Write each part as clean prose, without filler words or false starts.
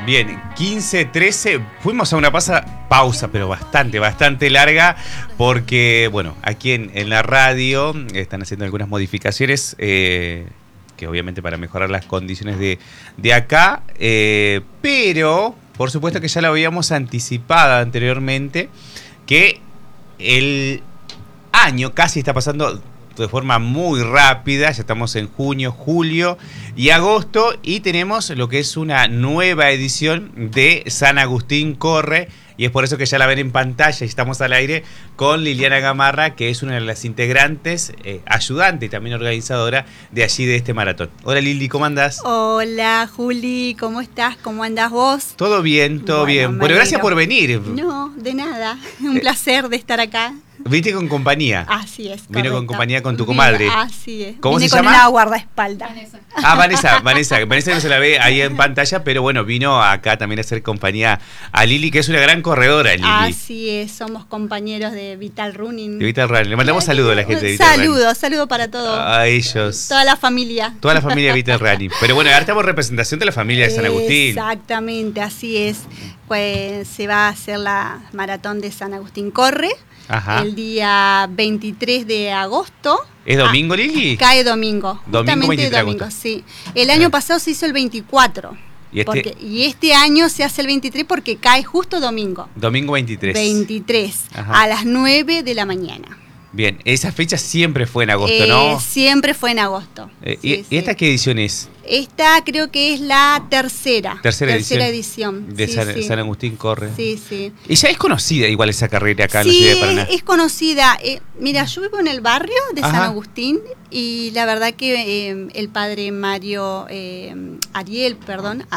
Bien, 15-13, fuimos a una pausa, pero bastante larga, porque, bueno, aquí en la radio están haciendo algunas modificaciones, que obviamente para mejorar las condiciones de acá, pero, por supuesto que ya lo habíamos anticipado anteriormente, que el año casi está pasando de forma muy rápida. Ya estamos en junio, julio y agosto, y tenemos lo que es una nueva edición de San Agustín Corre, y es por eso que ya la ven en pantalla y estamos al aire con Liliana Gamarra, que es una de las integrantes, ayudante y también organizadora de allí de este maratón. Hola Lili, ¿cómo andás? Hola Juli, ¿cómo estás? ¿Cómo andás vos? Todo bien, todo bien. Bueno, gracias por venir. No, de nada, un placer de estar acá. Viste con compañía. Así es. Vino correcto. con compañía con tu comadre. Así es. ¿Cómo Vine se con llama? una guardaespaldas. Vanessa no se la ve ahí en pantalla, pero bueno, vino acá también a hacer compañía a Lili, que es una gran corredora, Lili. Así es, somos compañeros de Vital Running. De Vital Running. Le mandamos saludos a la gente de Vital Running. Saludo para todos. A ellos. Toda la familia. Toda la familia de Vital Running. Pero bueno, ahora estamos representación de la familia de San Agustín. Exactamente, así es. Pues se va a hacer la maratón de San Agustín Corre. Ajá. El día 23 de agosto. ¿Es domingo, Lili? Cae domingo. Domingo 23 de domingo, agosto. sí. El año pasado se hizo el 24. Y este año se hace el 23 porque cae justo domingo. Domingo 23. 23, Ajá. a las 9 de la mañana. Bien, esa fecha siempre fue en agosto, ¿no? Siempre fue en agosto. ¿Y esta qué edición es? Esta creo que es la tercera edición. De San Agustín Corre. Sí, sí. Y ya es conocida igual esa carrera acá en la ciudad de Paraná. Sí, es conocida. Mira, yo vivo en el barrio de Ajá. San Agustín, y la verdad que el padre Ariel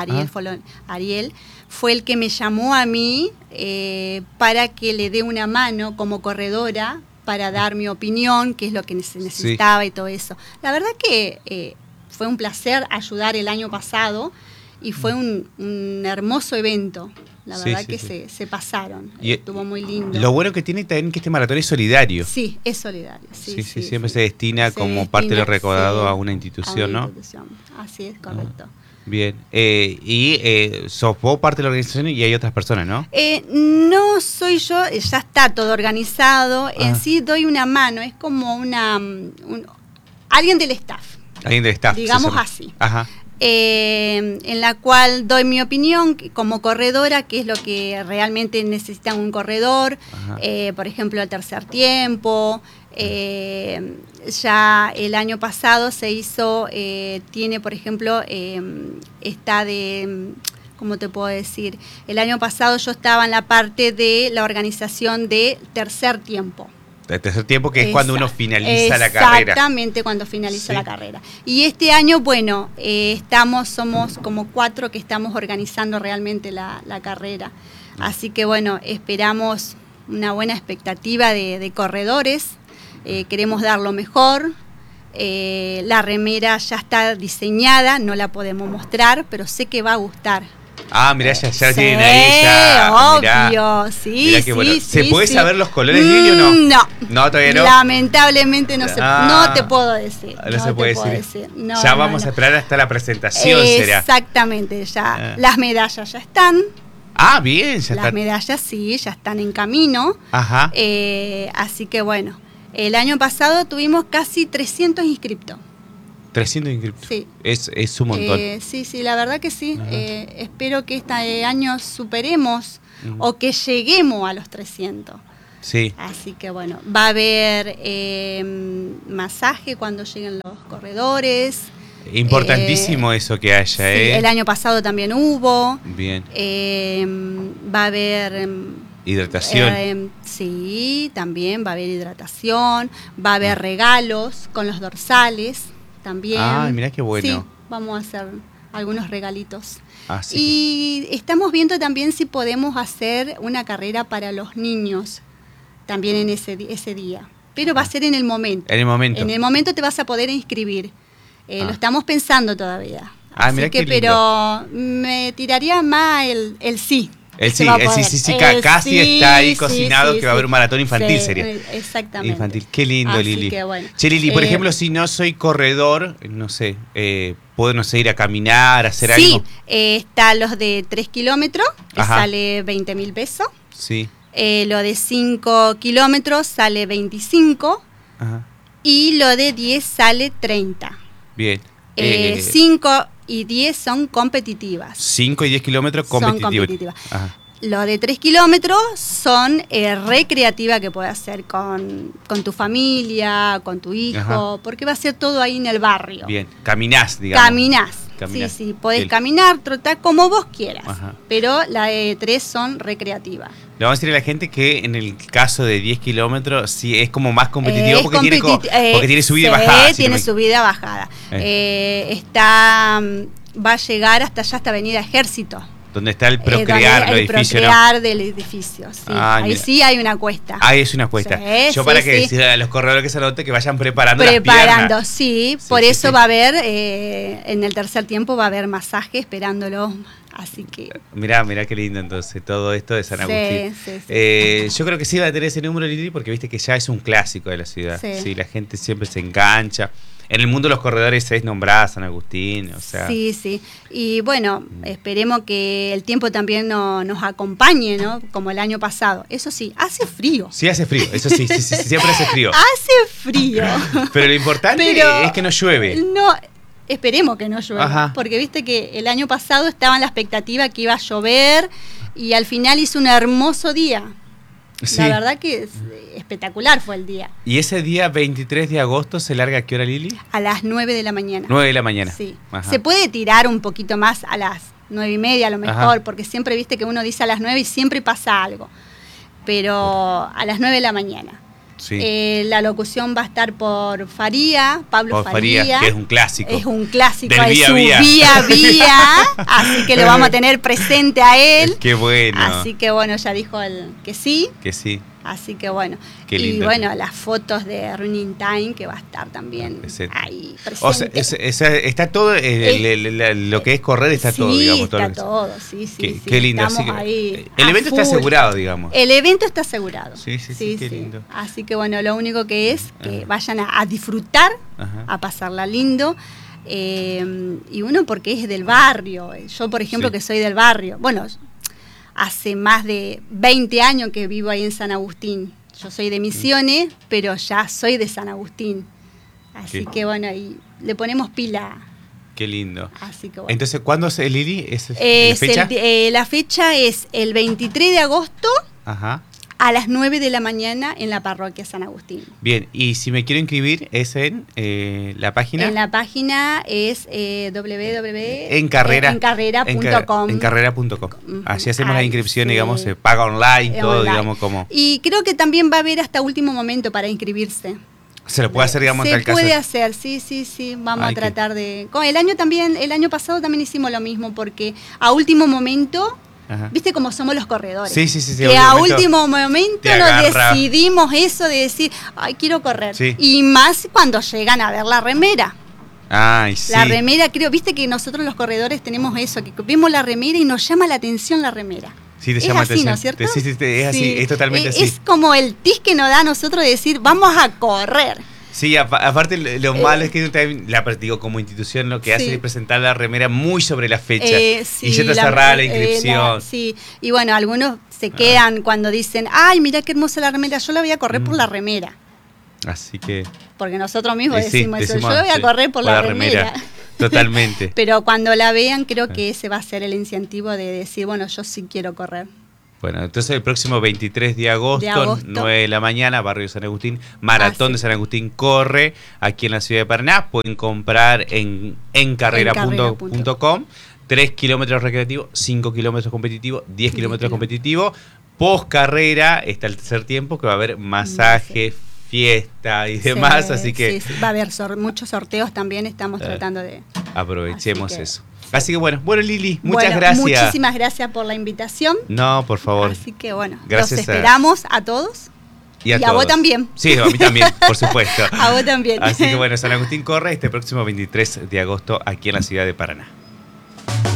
fue el que me llamó a mí para que le dé una mano como corredora, para dar mi opinión, qué es lo que se necesitaba, sí, y todo eso. La verdad que fue un placer ayudar el año pasado, y fue un hermoso evento. La verdad que se pasaron, estuvo muy lindo. Lo bueno que tiene también que este maratón es solidario. Sí, es solidario. Sí, siempre se destina como parte de lo recaudado a una institución, ¿no? Así es, correcto. Bien, sos vos parte de la organización y hay otras personas, ¿no? No soy yo, ya está todo organizado. En sí doy una mano, es como alguien del staff. Alguien del staff. Digamos así. Ajá. En la cual doy mi opinión como corredora, qué es lo que realmente necesita un corredor, por ejemplo, el tercer tiempo. Ya el año pasado se hizo, tiene por ejemplo, ¿cómo te puedo decir? El año pasado yo estaba en la parte de la organización de tercer tiempo. El tercer tiempo, que es cuando uno finaliza la carrera. Exactamente, cuando finaliza la carrera. Y este año, bueno, somos como 4 que estamos organizando realmente la carrera. Así que bueno, esperamos una buena expectativa de corredores. Queremos dar lo mejor. La remera ya está diseñada, no la podemos mostrar, pero sé que va a gustar. Ah, mirá, ya tienen ahí ya. Obvio, mirá, sí, bueno. sí. ¿Se puede saber los colores, Lili, o no? No. No, todavía no. Lamentablemente no te puedo decir. No se puede decir. No, ya vamos a esperar hasta la presentación, será. Exactamente, ya. Las medallas ya están. Ah, bien, ya están. Las medallas sí, ya están en camino. Ajá. Así que bueno, el año pasado tuvimos casi 300 inscriptos. 300 inscriptos. Sí. Es un montón. Sí, la verdad que sí. Espero que este año superemos o que lleguemos a los 300. Sí. Así que bueno, va a haber masaje cuando lleguen los corredores. Importantísimo eso que haya, sí, el año pasado también hubo. Bien. Va a haber hidratación. Sí, también va a haber hidratación. Va a haber regalos con los dorsales también. Ah, mirá qué bueno. Sí, vamos a hacer algunos regalitos. Sí. Y estamos viendo también si podemos hacer una carrera para los niños también en ese día. Pero va a ser en el momento. En el momento. En el momento te vas a poder inscribir. Lo estamos pensando todavía. Mirá qué lindo. Pero me tiraría más el sí. Sí, va a poder. sí, casi está ahí cocinado, sí, que va a haber un maratón infantil, sería. Exactamente. Infantil, qué lindo, Así Lili. que bueno. Che, Lili, por ejemplo, si no soy corredor, no sé, puedo, no sé, ir a caminar, hacer algo. Sí, está los de 3 kilómetros, que Ajá. sale 20.000 pesos. Sí. Lo de 5 kilómetros sale 25. Ajá. Y lo de 10 sale 30. Bien. 5 y 10 son competitivas. 5 y 10 kilómetros competitivos. Son competitivas. Ajá. Lo de 3 kilómetros son recreativa, que puedes hacer con tu familia, con tu hijo, Ajá. porque va a ser todo ahí en el barrio. Bien, caminás, digamos. Caminás. Sí, podés caminar, trotar como vos quieras. Ajá. Pero la de 3 son recreativas. Le vamos a decir a la gente que en el caso de 10 kilómetros sí es como más competitivo porque tiene subida y bajada. Tiene subida y bajada. Va a llegar hasta allá, hasta Avenida Ejército. Donde está el Procrear, el edificio. Procrear del edificio, sí. Ahí mira. Sí hay una cuesta. Ahí es una cuesta. Sí, yo para que decida a los corredores que se anoten que vayan preparando las piernas. Sí. Por eso va a haber, en el tercer tiempo va a haber masaje esperándolo. Así que... Mirá qué lindo entonces, todo esto de San Agustín. Sí. Yo creo que sí va a tener ese número, Lili, porque viste que ya es un clásico de la ciudad. Sí, la gente siempre se engancha. En el mundo de los corredores es nombrada San Agustín, o sea... Sí. Y bueno, esperemos que el tiempo también nos acompañe, ¿no? Como el año pasado. Eso sí, hace frío. Sí, hace frío, eso sí, siempre hace frío. Hace frío. Pero lo importante es que no llueve. No, esperemos que no llueva. Ajá. Porque viste que el año pasado estaba en la expectativa que iba a llover y al final hizo un hermoso día. Sí. La verdad que espectacular fue el día. ¿Y ese día 23 de agosto se larga a qué hora, Lili? A las 9 de la mañana. 9 de la mañana. Sí. Ajá. Se puede tirar un poquito más a las 9:30 a lo mejor, ajá, porque siempre viste que uno dice a las 9 y siempre pasa algo. Pero a las 9 de la mañana. Sí. La locución va a estar por Pablo Faría, que es un clásico. Es un clásico del vía. Así que lo vamos a tener presente a él. Qué bueno. Así que bueno, ya dijo que sí. Que sí. Así que bueno. Qué lindo. Y bueno, las fotos de Running Time, que va a estar también ahí presente. O sea, está todo, lo que es correr está todo, digamos. Está todo, sí. Qué lindo. Así que ahí el evento está asegurado, digamos. El evento está asegurado. Sí, qué lindo. Así que bueno, lo único que es que vayan a disfrutar, a pasarla lindo. Y uno porque es del barrio. Yo, por ejemplo, que soy del barrio. Bueno, hace más de 20 años que vivo ahí en San Agustín. Yo soy de Misiones, pero ya soy de San Agustín. Así que bueno, y le ponemos pila. Qué lindo. Así que bueno. Entonces, ¿cuándo es Lili? ¿La fecha? La fecha es el 23 de agosto. Ajá. A las 9 de la mañana en la parroquia San Agustín. Bien, y si me quiero inscribir es en la página. En la página es encarrera.com. Encarrera.com. Así hacemos la inscripción, digamos, se paga online, todo, digamos, como. Y creo que también va a haber hasta último momento para inscribirse. Se lo puede hacer, digamos, en tal caso. Se puede hacer, sí. Vamos a tratar de. El año pasado también hicimos lo mismo, porque a último momento. Ajá. ¿Viste cómo somos los corredores? Sí. Que a último momento nos decidimos eso de decir, ay, quiero correr. Sí. Y más cuando llegan a ver la remera. Ay, sí. La remera, viste que nosotros los corredores tenemos eso, que vemos la remera y nos llama la atención la remera. Sí, te llama la atención. ¿No es cierto? Sí, es así, es totalmente así. Es como el tis que nos da a nosotros de decir, vamos a correr. Sí, aparte lo malo es que digo, como institución lo que hace es presentar la remera muy sobre la fecha y ya está cerrada la inscripción. Y bueno, algunos se quedan cuando dicen, ay, mira qué hermosa la remera, yo la voy a correr por la remera. Así que... Porque nosotros mismos decimos eso, yo la voy a correr por la remera. Totalmente. Pero cuando la vean, creo que ese va a ser el incentivo de decir, bueno, yo sí quiero correr. Bueno, entonces el próximo 23 de agosto, 9 de la mañana, barrio San Agustín, Maratón de San Agustín corre aquí en la ciudad de Paraná. Pueden comprar en encarrera.com 3 kilómetros recreativos, 5 kilómetros competitivos, 10 kilómetros competitivos. Post carrera está el tercer tiempo que va a haber masaje, fiesta y demás, así que... Va a haber muchos sorteos también, estamos tratando de... Aprovechemos eso. Así que bueno, Lili, muchas gracias. Muchísimas gracias por la invitación. No, por favor. Así que bueno, gracias, los esperamos a todos. Y a vos también. Sí, a mí también, por supuesto. A vos también. Así que bueno, San Agustín corre este próximo 23 de agosto aquí en la ciudad de Paraná.